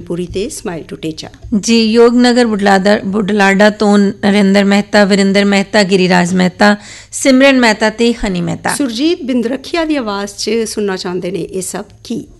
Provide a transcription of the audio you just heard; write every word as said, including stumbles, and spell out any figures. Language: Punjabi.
ਪੁਰੀ ਤੇ ਸਮਾਈਲ ਟੁਟੇਚਾ ਜੀ। ਯੋਗਨਗਰ ਬੁਢਲਾਡਾ ਬੁਢਲਾਡਾ ਤੋਂ ਨਰਿੰਦਰ ਮਹਿਤਾ, ਵਰਿੰਦਰ ਮਹਿਤਾ, ਗਿਰੀਰਾਜ ਮਹਿਤਾ, ਸਿਮਰਨ ਮਹਿਤਾ ਤੇ ਹਨੀ ਮਹਿਤਾ। ਸੁਰਜੀਤ ਬਿੰਦਰਖੀਆ ਦੀ ਆਵਾਜ਼ 'ਚ ਸੁਣਨਾ ਚਾਹੁੰਦੇ ਨੇ ਇਹ ਸਭ ਗੀਤ।